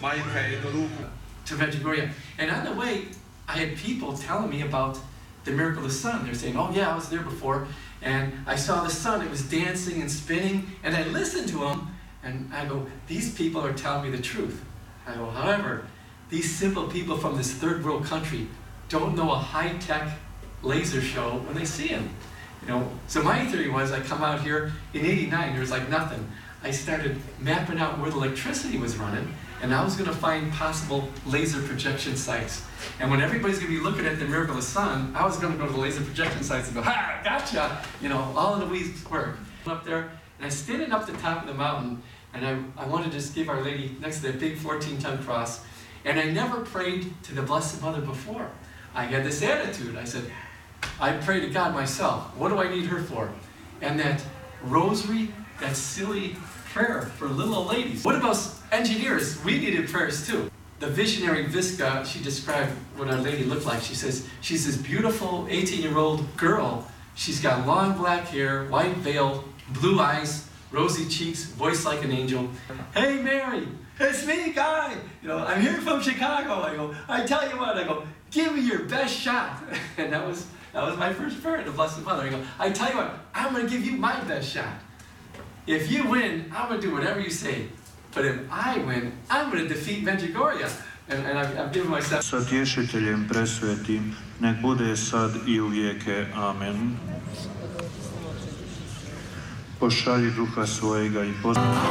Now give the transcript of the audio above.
to Medjugorje. And on the way, I had people telling me about the miracle of the sun. They're saying, oh yeah, I was there before, and I saw the sun, it was dancing and spinning, and I listened to them, and I go, these people are telling me the truth. I go, however, these simple people from this third world country don't know a high-tech laser show when they see them. You know, so my theory was, I come out here in '89, there was like nothing. I started mapping out where the electricity was running, and I was going to find possible laser projection sites. And when everybody's going to be looking at the miracle of the sun, I was going to go to the laser projection sites and go, ha, gotcha! You know, all in a week's work. Up there, and I standing up the top of the mountain, and I wanted to just give Our Lady next to that big 14-ton cross, and I never prayed to the Blessed Mother before. I had this attitude. I said, I pray to God myself. What do I need her for? And that rosary, that silly prayer for little old ladies. What about engineers? We needed prayers too. The visionary Visca, she described what Our Lady looked like. She says, she's this beautiful 18-year-old girl. She's got long black hair, white veil, blue eyes, rosy cheeks, voice like an angel. Hey Mary, it's me, Guy. You know, I'm here from Chicago. I go, I tell you what, I go, give me your best shot. And that was my first prayer to the Blessed Mother. I go, I tell you what, I'm going to give you my best shot. If you win, I'm going to do whatever you say. But if I win, I'm going to defeat Medjugorje. And I've given myself... Sa tješiteljem presvetim, nek bude sad I uvijeke. Amen. Pošalji duha svojega I